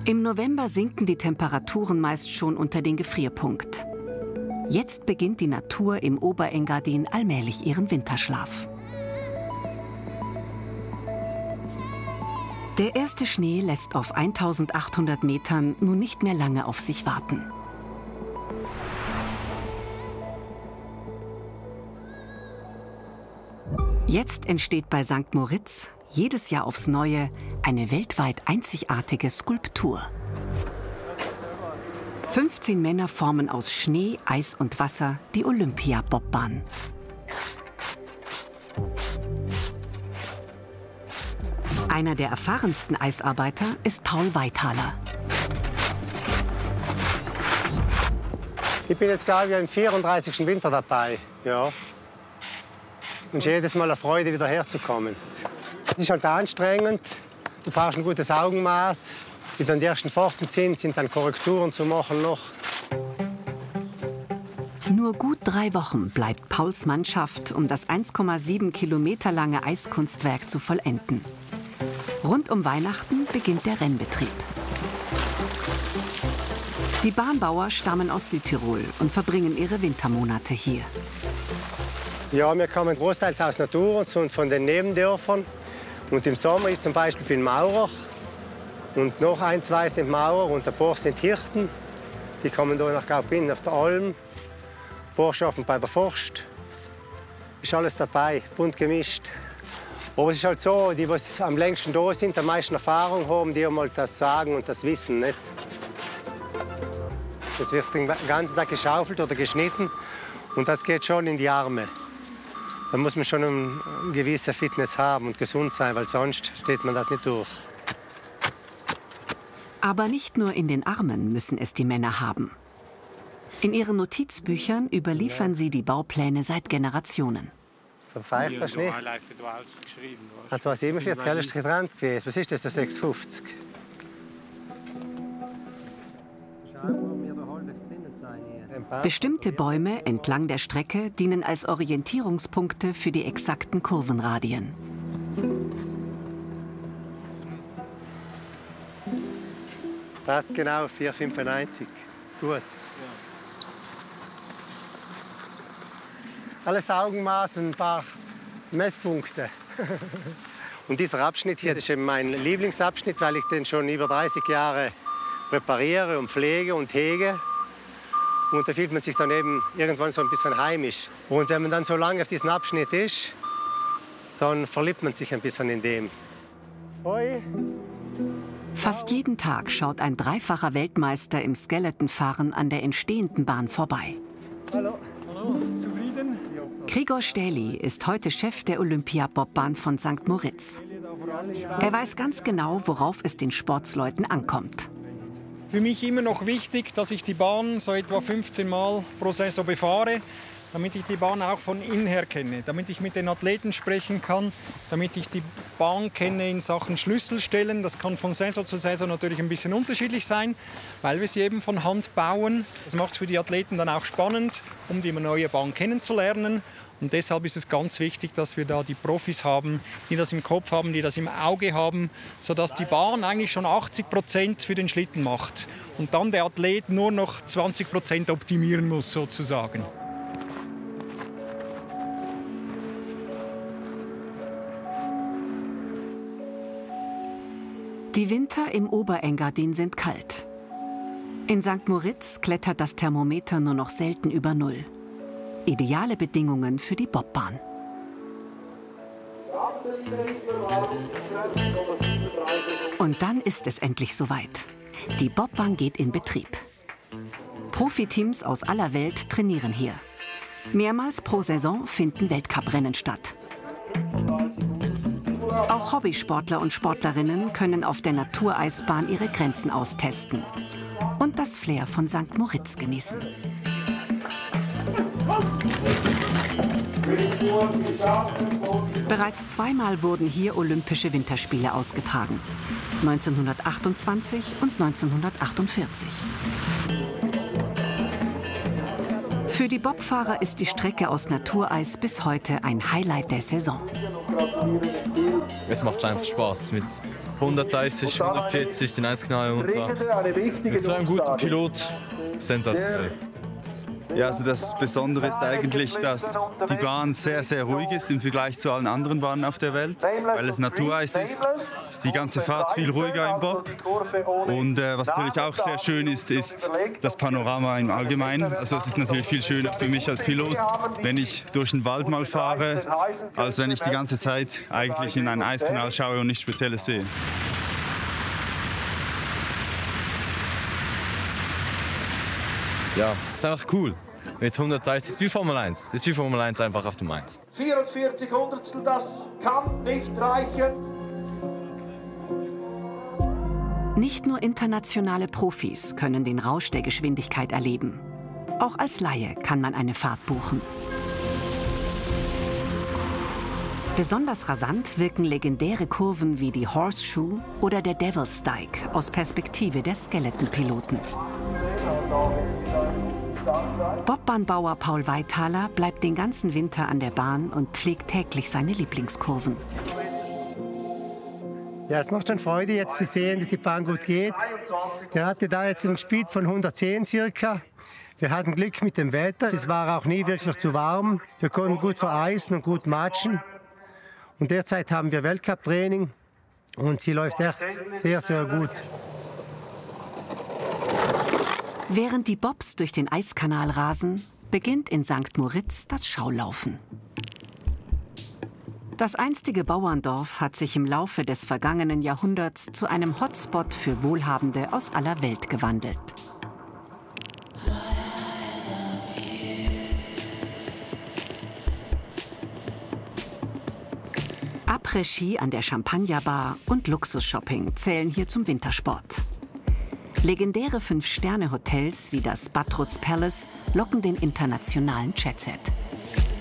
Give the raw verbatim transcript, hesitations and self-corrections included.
Im November sinken die Temperaturen meist schon unter den Gefrierpunkt. Jetzt beginnt die Natur im Oberengadin allmählich ihren Winterschlaf. Der erste Schnee lässt auf eintausendachthundert Metern nun nicht mehr lange auf sich warten. Jetzt entsteht bei Sankt Moritz jedes Jahr aufs Neue eine weltweit einzigartige Skulptur. fünfzehn Männer formen aus Schnee, Eis und Wasser die Olympia-Bobbahn. Einer der erfahrensten Eisarbeiter ist Paul Weithaler. Ich bin jetzt, glaube ich, im vierunddreißigsten Winter dabei. Ja. Und es ist jedes Mal eine Freude, wieder herzukommen. Es ist halt anstrengend. Du brauchst ein gutes Augenmaß. Wie dann die ersten Pforten sind, sind dann Korrekturen zu machen noch. Nur gut drei Wochen bleibt Pauls Mannschaft, um das eins Komma sieben Kilometer lange Eiskunstwerk zu vollenden. Rund um Weihnachten beginnt der Rennbetrieb. Die Bahnbauer stammen aus Südtirol und verbringen ihre Wintermonate hier. Ja, wir kommen großteils aus Natur und von den Nebendörfern. Und im Sommer, ich zum Beispiel bin Maurer. Und noch ein, zwei sind Maurer und ein paar sind Hirten. Die kommen hier nach Gaubin auf der Alm. Ein paar arbeiten bei der Forst. Ist alles dabei, bunt gemischt. Aber es ist halt so, die, die am längsten da sind, am meisten Erfahrung haben, die mal das Sagen und das Wissen. Nicht? Das wird den ganzen Tag geschaufelt oder geschnitten und das geht schon in die Arme. Da muss man schon eine gewisse Fitness haben und gesund sein, weil sonst steht man das nicht durch. Aber nicht nur in den Armen müssen es die Männer haben. In ihren Notizbüchern überliefern sie die Baupläne seit Generationen. Verfeicht das nicht? Das war siebenundvierzig, das ist dran gewesen. Was ist das, das sechshundertfünfzig? Bestimmte Bäume entlang der Strecke dienen als Orientierungspunkte für die exakten Kurvenradien. Passt genau, vier Komma fünfundneunzig. Gut. Alles Augenmaß und ein paar Messpunkte. Und dieser Abschnitt hier, das ist eben mein Lieblingsabschnitt, weil ich den schon über dreißig Jahre präpariere und pflege und hege. Und da fühlt man sich dann eben irgendwann so ein bisschen heimisch. Und wenn man dann so lange auf diesem Abschnitt ist, dann verliebt man sich ein bisschen in dem. Hoi. Fast jeden Tag schaut ein dreifacher Weltmeister im Skeletonfahren an der entstehenden Bahn vorbei. Hallo. Hallo, zufrieden? Gregor Stähli ist heute Chef der Olympia-Bobbahn von Sankt Moritz. Er weiß ganz genau, worauf es den Sportsleuten ankommt. Für mich immer noch wichtig, dass ich die Bahn so etwa fünfzehn Mal pro Saison befahre, damit ich die Bahn auch von innen her kenne, damit ich mit den Athleten sprechen kann, damit ich die Bahn kenne in Sachen Schlüsselstellen. Das kann von Saison zu Saison natürlich ein bisschen unterschiedlich sein, weil wir sie eben von Hand bauen. Das macht es für die Athleten dann auch spannend, um die neue Bahn kennenzulernen. Und deshalb ist es ganz wichtig, dass wir da die Profis haben, die das im Kopf haben, die das im Auge haben, sodass die Bahn eigentlich schon achtzig Prozent für den Schlitten macht. Und dann der Athlet nur noch zwanzig Prozent optimieren muss, sozusagen. Die Winter im Oberengadin sind kalt. In Sankt Moritz klettert das Thermometer nur noch selten über Null. Ideale Bedingungen für die Bobbahn. Und dann ist es endlich soweit. Die Bobbahn geht in Betrieb. Profiteams aus aller Welt trainieren hier. Mehrmals pro Saison finden Weltcuprennen statt. Auch Hobbysportler und Sportlerinnen können auf der Natureisbahn ihre Grenzen austesten und das Flair von Sankt Moritz genießen. Bereits zweimal wurden hier Olympische Winterspiele ausgetragen. neunzehnhundertachtundzwanzig und neunzehnhundertachtundvierzig. Für die Bobfahrer ist die Strecke aus Natureis bis heute ein Highlight der Saison. Es macht einfach Spaß mit hundertdreißig, hundertvierzig, den Eiskanal runter. Mit so einem guten Pilot, sensationell. Ja, also das Besondere ist eigentlich, dass die Bahn sehr, sehr ruhig ist im Vergleich zu allen anderen Bahnen auf der Welt. Weil es Natureis ist, ist die ganze Fahrt viel ruhiger im Bob. Und äh, was natürlich auch sehr schön ist, ist das Panorama im Allgemeinen. Also es ist natürlich viel schöner für mich als Pilot, wenn ich durch den Wald mal fahre, als wenn ich die ganze Zeit eigentlich in einen Eiskanal schaue und nichts Spezielles sehe. Ja, ist einfach cool. Mit hundertdreißig, das ist wie Formel eins. Das ist wie Formel eins einfach auf dem Mainz. vierundvierzig Hundertstel, das kann nicht reichen. Nicht nur internationale Profis können den Rausch der Geschwindigkeit erleben. Auch als Laie kann man eine Fahrt buchen. Besonders rasant wirken legendäre Kurven wie die Horseshoe oder der Devil's Dyke aus Perspektive der Skeleton-Piloten. Bobbahnbauer Paul Weithaler bleibt den ganzen Winter an der Bahn und pflegt täglich seine Lieblingskurven. Ja, es macht schon Freude, jetzt zu sehen, dass die Bahn gut geht. Der hatte da jetzt einen Speed von hundertzehn circa. Wir hatten Glück mit dem Wetter. Es war auch nie wirklich zu warm. Wir konnten gut vereisen und gut matschen. Und derzeit haben wir Weltcup-Training und sie läuft echt sehr, sehr gut. Während die Bobs durch den Eiskanal rasen, beginnt in Sankt Moritz das Schaulaufen. Das einstige Bauerndorf hat sich im Laufe des vergangenen Jahrhunderts zu einem Hotspot für Wohlhabende aus aller Welt gewandelt. Après-Ski an der Champagnerbar und Luxusshopping zählen hier zum Wintersport. Legendäre Fünf-Sterne-Hotels wie das Bad Rutz Palace locken den internationalen Jetset.